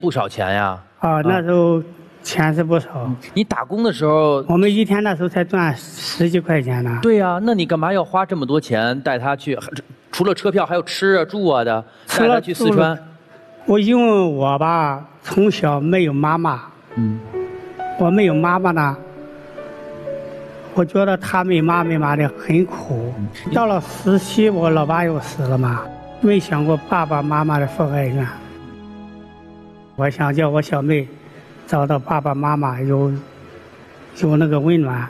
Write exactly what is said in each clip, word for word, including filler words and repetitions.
不少钱呀。 啊，那时候钱是不少。嗯、 你打工的时候， 我们一天那时候才赚十几块钱呢。 对呀、啊，那你干嘛要花这么多钱带他去？除了车票，还有吃啊、住啊的，带他去四川。 我因为我吧，从小没有妈妈。嗯。我没有妈妈呢。我觉得他没妈没妈的很苦。嗯、到了十七，我老爸又死了嘛，没想过爸爸妈妈的父爱怨。我想叫我小妹找到爸爸妈妈，有有那个温暖。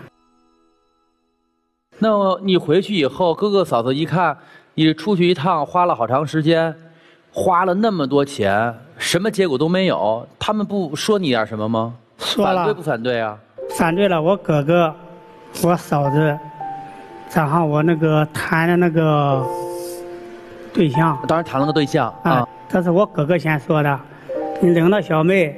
那你回去以后，哥哥嫂子一看你出去一趟花了好长时间，花了那么多钱，什么结果都没有，他们不说你点什么吗？ 说了。 反对不反对啊？ 反对了。我哥哥，我嫂子，然后我那个谈的那个对象， 当时谈了个对象啊、嗯， 这是我哥哥先说的。你领到小妹，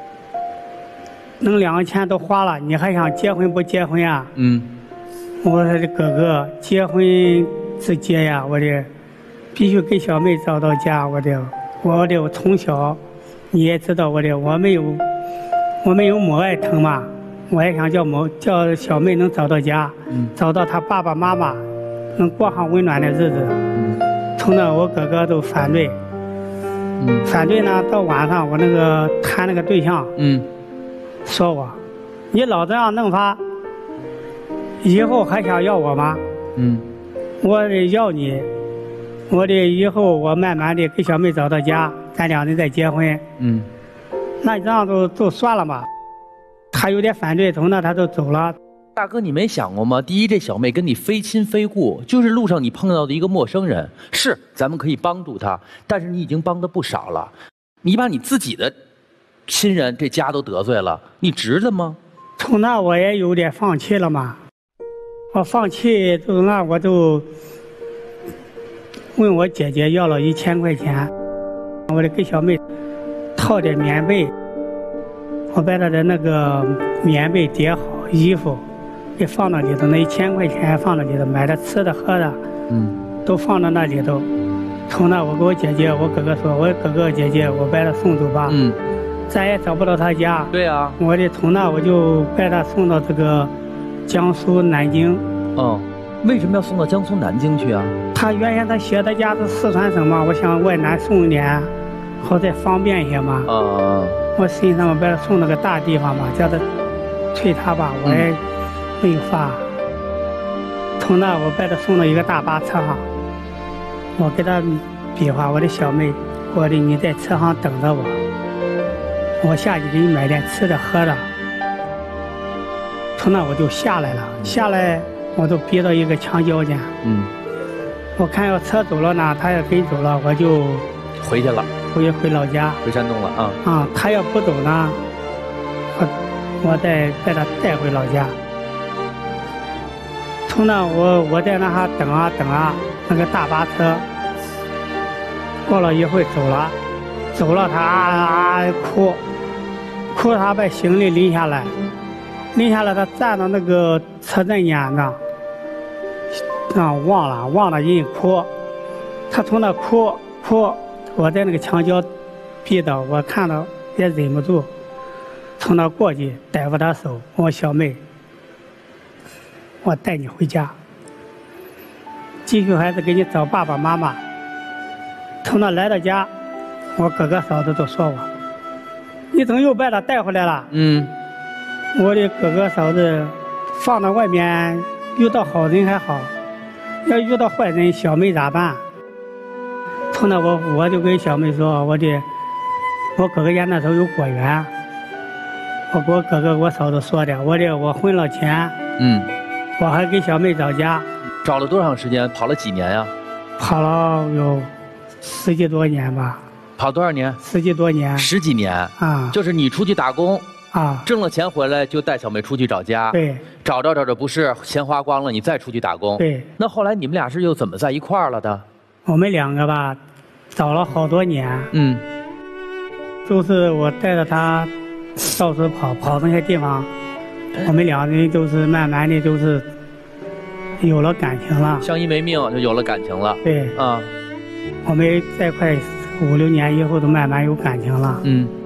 能两个钱都花了，你还想结婚不结婚呀？嗯。我说的哥哥，结婚是结呀，我的必须给小妹找到家，我的我的我从小你也知道我的我没有我没有母爱疼嘛，我也想叫母叫小妹能找到家，嗯、找到她爸爸妈妈，能过上温暖的日子。嗯、从那我哥哥都反对。嗯、反对呢，到晚上我那个谈那个对象，嗯，说我，你老这样弄法，以后还想要我吗？嗯，我得要你，我得以后我慢慢的给小妹找到家，咱两人再结婚。嗯，那你这样就就算了嘛。他有点反对，从那他就走了。 大哥，你没想过吗？第一，这小妹跟你非亲非故，就是路上你碰到的一个陌生人。是，咱们可以帮助她，但是你已经帮的不少了。你把你自己的亲人这家都得罪了，你值得吗？ 从那我也有点放弃了嘛。我放弃，从那我就问我姐姐要了一千块钱，我得给小妹套点棉被，我把她的那个棉被叠好，衣服给放到里头，那一千块钱放到里头，买的吃的喝的，嗯，都放到那里头。从那我跟我姐姐、我哥哥说，我哥哥姐姐，我把他送走吧，嗯，咱也找不到他家。 对啊， 我的从那我就把他送到这个江苏南京。 哦，为什么要送到江苏南京去啊？ 他原先他写的家是四川省嘛，我想外南送一点，好再方便一些嘛。啊、哦，我心上我把他送到个大地方嘛，叫他催他吧，我也。嗯没有发，从那我把他送到一个大巴车上，我给他比划，我的小妹，我的你在车上等着我，我下去给你买点吃的喝的。从那我就下来了，下来我就逼到一个墙角间，嗯，我看要车走了呢，他要跟走了，我就回去了， 回回老家， 回山东了啊。 啊，他要不走呢，我我再把他带回老家。从那我我在那哈等啊等啊，那个大巴车过了一会走了，走了他啊啊哭，哭他把行李拎下来，拎下来他站到那个车站间呢，啊忘了忘了人哭，他从那哭哭，我在那个墙角逼到，我看到也忍不住，从那过去逮住他手，我小妹。我带你回家，继续还是给你找爸爸妈妈。从那来到家，我哥哥嫂子都说我，你怎么又把他带回来了？嗯，我的哥哥嫂子放到外面，遇到好人还好，要遇到坏人，小妹咋办？从那我我就跟小妹说，我的我哥哥家那时候有果园，我给我哥哥我嫂子说的，我的我混了钱，嗯。我还给小妹找家， 找了多长时间？跑了几年呀？ 跑了有十几多年吧。 跑多少年？ 十几多年。 十几年啊！就是你出去打工啊，挣了钱回来就带小妹出去找家。 对。 找着找着不是钱花光了，你再出去打工。 对。 那后来你们俩是又怎么在一块儿了的？ 我们两个吧，找了好多年。嗯。都是我带着他到处跑，跑那些地方。我们两人就是慢慢的就是有了感情了， 相依为命就有了感情了。 对，啊，我们在一块五六年以后都慢慢有感情了。嗯。